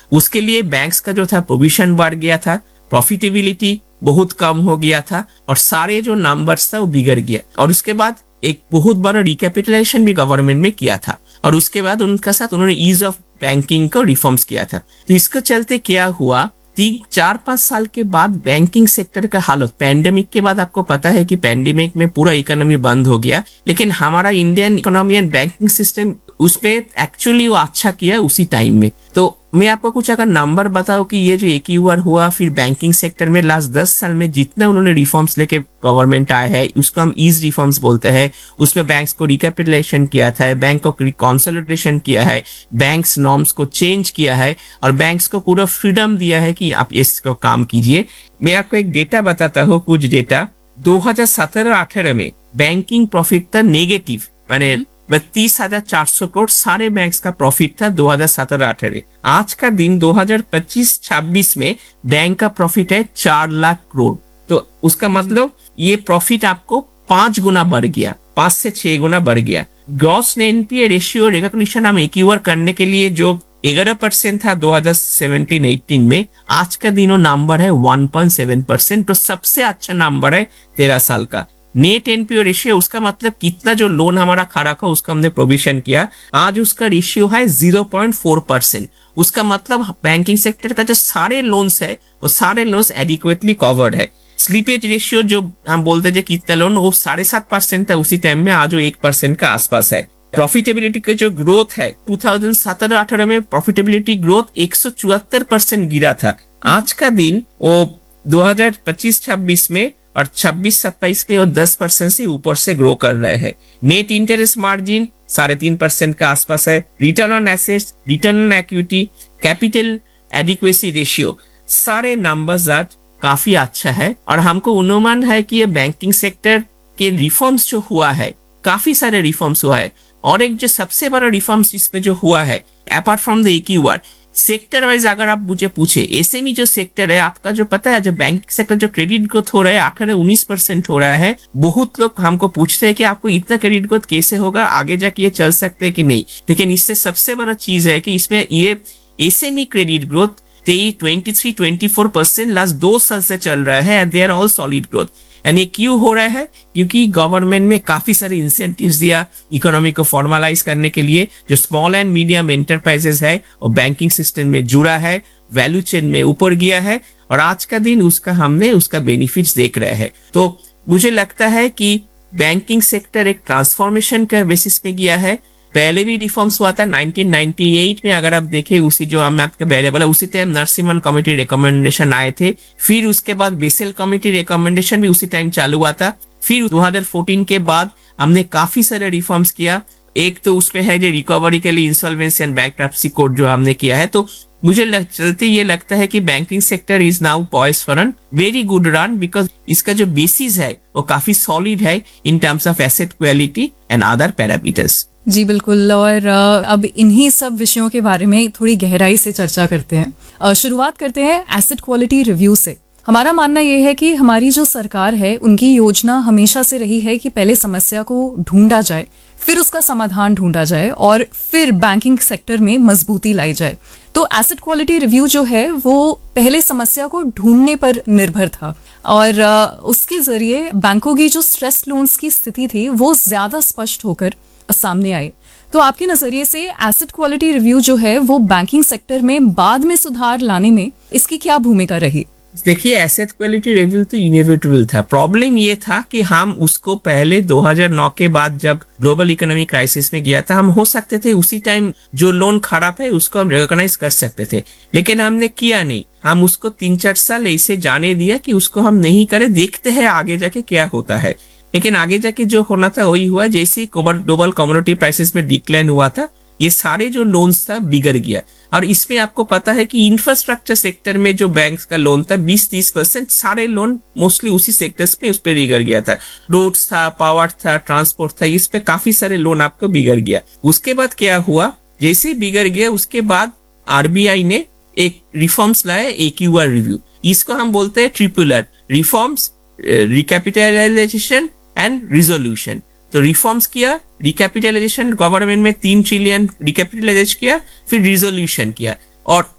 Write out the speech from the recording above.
उसके लिए बैंक्स का जो था प्रोविजन बढ़ गया था, प्रॉफिटेबिलिटी बहुत कम हो गया था और सारे जो नंबर्स था वो बिगड़ गया। और उसके बाद एक बहुत बड़ा रिकैपिटलाइजेशन भी गवर्नमेंट में किया था और उसके बाद उनका साथ उन्होंने ईज ऑफ बैंकिंग को रिफॉर्म्स किया था। तो इसको चलते क्या हुआ, 3-4-5 साल के बाद बैंकिंग सेक्टर का हालत, पैंडेमिक के बाद आपको पता है कि पैंडेमिक में पूरा इकोनॉमी बंद हो गया, लेकिन हमारा Indian economy and banking system उस पे एक्चुअली वो अच्छा किया उसी टाइम में। तो मैं आपको कुछ अगर नंबर बताऊं कि ये जो AQR हुआ, फिर बैंकिंग सेक्टर में लास्ट 10 साल में जितना उन्होंने रिफॉर्म्स लेके गवर्नमेंट आए हैं, उसको हम ईज रिफॉर्म्स बोलते हैं। उसमें बैंक्स को रिकैपिटलाइजेशन किया था, बैंक को कंसोलिडेशन किया है, बैंक्स नॉर्म्स को चेंज किया है और बैंक्स को पूरा फ्रीडम दिया है कि आप इसको काम कीजिए। मैं आपको एक डेटा बताता हूँ, कुछ डेटा। 2017-18 में बैंकिंग प्रॉफिट था नेगेटिव, माने 32,400 करोड़ सारे बैंक्स का प्रॉफिट था 2017-18। आज का दिन 2025-26 में बैंक का प्रॉफिट है 4 लाख करोड़। तो उसका मतलब ये प्रॉफिट आपको 5 गुना बढ़ गया, 5 से 6 गुना बढ़ गया। ग्रॉस एनपीए रेशियो रिकॉग्निशन हम AQR करने के लिए जो 11% था 2017-18 में, आज का दिन वो नंबर है 1.7%। तो सबसे अच्छा नंबर है 13 साल का। नेट एनपीओ रेशियो, उसका मतलब कितना जो लोन हमारा खड़ा था उसका हमने प्रोविजन किया, आज उसका रेशियो है 0.4%। उसका मतलब बैंकिंग सेक्टर का जो सारे लोन्स है वो सारे लोन्स एडिक्वेटली कवर्ड है। स्लीपेज रेशियो जो हम बोलते हैं कितना लोन, वो 7.5% था उसी टाइम में, आज वो 1% का आसपास है। प्रॉफिटेबिलिटी का जो ग्रोथ है 2017-18 में प्रॉफिटेबिलिटी ग्रोथ 174% गिरा था। आज का दिन वो 2025-26 में और 26-27 में वो 10% से ऊपर से ग्रो कर रहे हैं। नेट इंटरेस्ट मार्जिन 3.5% का आसपास है। Return on assets, return on equity, capital adequacy ratio, सारे नंबर्स आज काफी अच्छा है। और हमको अनुमान है कि ये बैंकिंग सेक्टर के रिफॉर्म्स जो हुआ है, काफी सारे रिफॉर्म्स हुआ है। और एक जो सबसे बड़ा रिफॉर्म्स इसमें जो हुआ है, apart from the AQR, sector wise अगर आप मुझे पूछे, एसएमई जो सेक्टर है आपका, जो पता है जो बैंक सेक्टर जो क्रेडिट ग्रोथ हो रहा है 18-19% हो रहा है। बहुत लोग हमको पूछते हैं कि आपको इतना क्रेडिट ग्रोथ कैसे होगा, आगे जाके ये चल सकते हैं कि नहीं। लेकिन इससे सबसे बड़ा चीज है कि इसमें ये एसएमई क्रेडिट ग्रोथ 23-24% लास्ट 2 साल से चल रहा है and they are all solid growth. And ये क्यों हो रहा है, क्योंकि गवर्नमेंट में काफी सारे इंसेंटिव्स दिया इकोनॉमी को फॉर्मलाइज करने के लिए। जो स्मॉल एंड मीडियम एंटरप्राइजेस है और बैंकिंग सिस्टम में जुड़ा है, वैल्यू चेन में ऊपर गया है और आज का दिन हमने उसका बेनिफिट्स देख रहे हैं। तो मुझे लगता है कि बैंकिंग सेक्टर एक ट्रांसफॉर्मेशन का बेसिस पे गया है। पहले भी रिफॉर्म्स हुआ था 1998 में, अगर आप देखें उसी जो हम आपके अवेलेबल है उसी टाइम नरसिम्हन कमेटी रिकमेंडेशन आए थे। फिर उसके बाद बेसेल कमेटी रिकमेंडेशन भी उसी टाइम चालू हुआ था। फिर 2014 के बाद हमने काफी सारे रिफॉर्म्स किया। एक तो उसमें है जो रिकवरी के लिए इंसॉल्वेंसी एंड बैंक्रप्सी कोड जो हमने किया है। तो मुझे चलते ये लगता है कि banking sector is now poised for an very good run, because इसका जो बेसिस है वो काफी सॉलिड है in terms of asset quality and other parameters. जी बिल्कुल। और अब इन्हीं सब विषयों के बारे में थोड़ी गहराई से चर्चा करते हैं। शुरुआत करते हैं एसेट क्वालिटी रिव्यू से। हमारा मानना यह है कि हमारी जो सरकार है उनकी योजना हमेशा से रही है कि पहले समस्या को ढूंढा जाए, फिर उसका समाधान ढूंढा जाए और फिर बैंकिंग सेक्टर में मजबूती लाई जाए। तो एसेट क्वालिटी रिव्यू जो है वो पहले समस्या को ढूंढने पर निर्भर था और उसके जरिए बैंकों की जो स्ट्रेस लोन्स की स्थिति थी वो ज्यादा स्पष्ट होकर सामने आए। तो आपके नजरिए से एसेट क्वालिटी रिव्यू जो है वो बैंकिंग सेक्टर में बाद में सुधार लाने में इसकी क्या भूमिका रही? देखिए, एसेट क्वालिटी रिव्यू तो इनएविटेबल था। प्रॉब्लम ये था कि हम उसको पहले 2009 के बाद जब ग्लोबल इकोनॉमिक क्राइसिस में गया था, हम हो सकते थे उसी टाइम जो लोन खराब है उसको हम रिकॉग्नाइज कर सकते थे, लेकिन हमने किया नहीं। हम उसको 3-4 साल ऐसे जाने दिया कि उसको हम नहीं करें, देखते हैं आगे जाके क्या होता है। लेकिन आगे जाके जो होना था वही हुआ। जैसे ग्लोबल कमोडिटी प्राइसेस में डिक्लाइन हुआ था, ये सारे जो लोन्स था बिगड़ गया। और इसमें आपको पता है कि इंफ्रास्ट्रक्चर सेक्टर में जो बैंक्स का लोन था 20-30% सारे लोन मोस्टली उसी सेक्टर्स पे उस पे बिगड़ गया था। रोड्स था, पावर था, ट्रांसपोर्ट था, इस पे काफी सारे लोन आपको बिगड़ गया। उसके बाद क्या हुआ, जैसे बिगड़ गया उसके बाद आरबीआई ने एक रिफॉर्म्स लाया, AQR रिव्यू। इसको हम बोलते हैं triple R, reforms, recapitalisation and resolution. तो रिफॉर्म्स किया, रिकैपिटलाइजेशन, गवर्नमेंट में 3 ट्रिलियन रिकैपिटलाइज किया, फिर रिजोल्यूशन किया। और